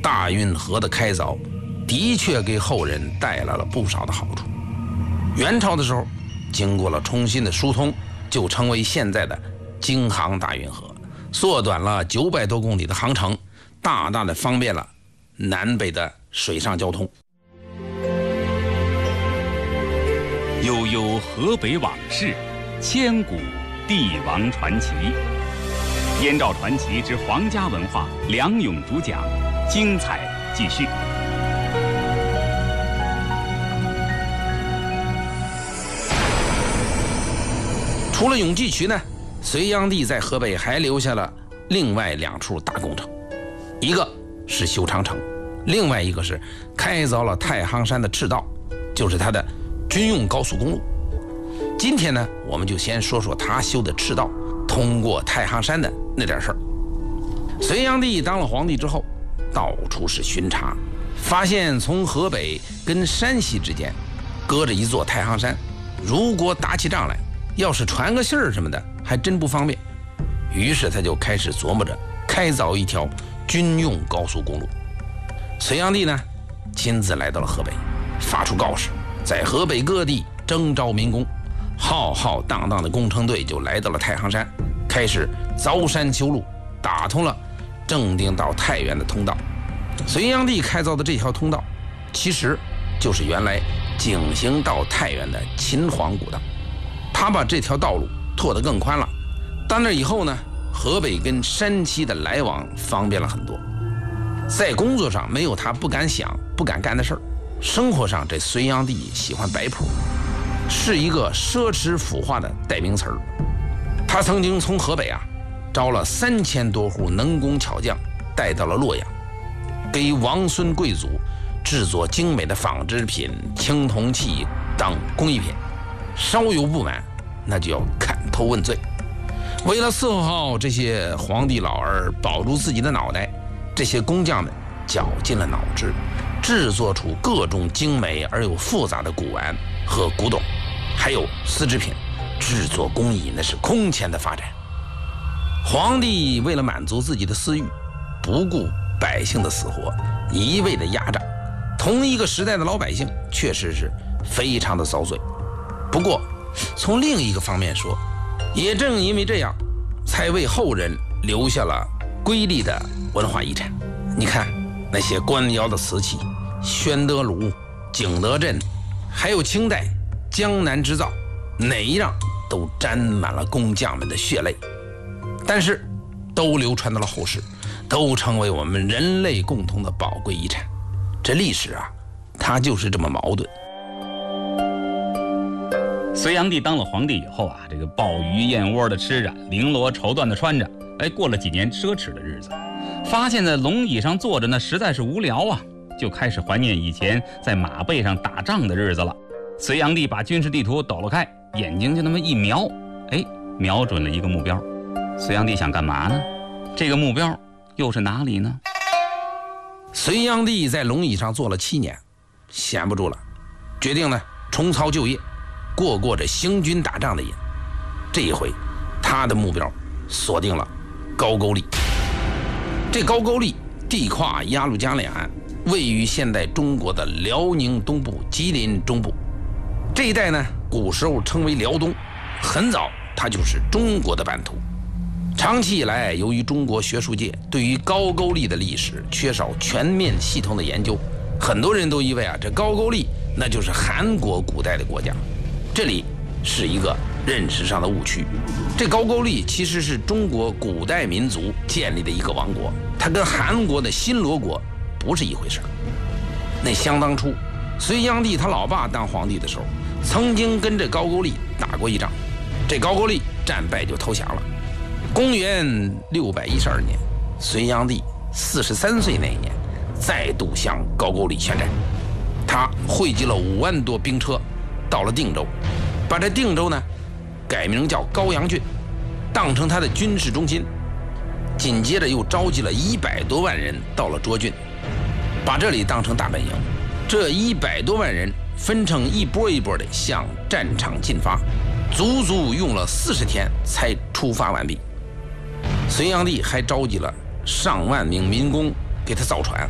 大运河的开凿的确给后人带来了不少的好处。元朝的时候，经过了重新的疏通，就成为现在的京杭大运河，缩短了900多公里的航程，大大的方便了南北的水上交通。 悠悠河北往事，千古帝王传奇。燕赵传奇之皇家文化，梁勇主讲，精彩继续。 除了永济渠呢，隋炀帝在河北还留下了另外2处大工程，一个是修长城，另外一个是开凿了太行山的赤道，就是他的军用高速公路。今天呢，我们就先说说他修的赤道通过太行山的那点事儿。隋炀帝当了皇帝之后，到处是巡查，发现从河北跟山西之间隔着一座太行山，如果打起仗来，要是传个信儿什么的，还真不方便。于是他就开始琢磨着开凿一条军用高速公路。隋炀帝呢，亲自来到了河北，发出告示，在河北各地征召民工，浩浩荡荡的工程队就来到了太行山，开始凿山修路，打通了正定到太原的通道。隋炀帝开凿的这条通道，其实就是原来景行到太原的秦皇古道。他把这条道路拓得更宽了，到那以后呢，河北跟山西的来往方便了很多。在工作上没有他不敢想不敢干的事儿，生活上这隋炀帝喜欢摆谱，是一个奢侈腐化的代名词儿。他曾经从河北招了3000多户能工巧匠，带到了洛阳，给王孙贵族制作精美的纺织品、青铜器等工艺品，稍有不满，那就要砍头问罪。为了伺候好这些皇帝老儿，保住自己的脑袋，这些工匠们绞尽了脑汁，制作出各种精美而又复杂的古玩和古董，还有丝织品，制作工艺那是空前的发展。皇帝为了满足自己的私欲，不顾百姓的死活，一味的压榨，同一个时代的老百姓确实是非常的遭罪。不过从另一个方面说，也正因为这样，才为后人留下了瑰丽的文化遗产。你看那些官窑的瓷器，宣德炉、景德镇，还有清代江南织造，哪一样都沾满了工匠们的血泪，但是都流传到了后世，都成为我们人类共同的宝贵遗产。这历史它就是这么矛盾。 隋炀帝当了皇帝以后这个鲍鱼燕窝的吃着，绫罗绸缎的穿着，过了几年奢侈的日子，发现在龙椅上坐着呢实在是无聊就开始怀念以前在马背上打仗的日子了。隋炀帝把军事地图抖了开，眼睛就那么一瞄，瞄准了一个目标。隋炀帝想干嘛呢？这个目标又是哪里呢？ 隋炀帝在龙椅上坐了7年，闲不住了，决定呢重操旧业，过着行军打仗的瘾。这一回他的目标锁定了高句丽。这高句丽地跨鸭绿江两岸，位于现代中国的辽宁东部、吉林中部这一带呢，古时候称为辽东，很早它就是中国的版图。长期以来，由于中国学术界对于高句丽的历史缺少全面系统的研究，很多人都以为这高句丽那就是韩国古代的国家，这里是一个认识上的误区。这高句丽其实是中国古代民族建立的一个王国，它跟韩国的新罗国不是一回事。那相当初隋炀帝他老爸当皇帝的时候，曾经跟这高句丽打过一仗，这高句丽战败就投降了。公元612年，隋炀帝43岁那一年，再度向高句丽宣战。他汇集了5万多兵车，到了定州，把这定州呢改名叫高阳郡，当成他的军事中心。紧接着又召集了100多万人到了涿郡，把这里当成大本营。这100多万人分成一波一波的向战场进发，足足用了40天才出发完毕。隋炀帝还召集了上万名民工给他造船，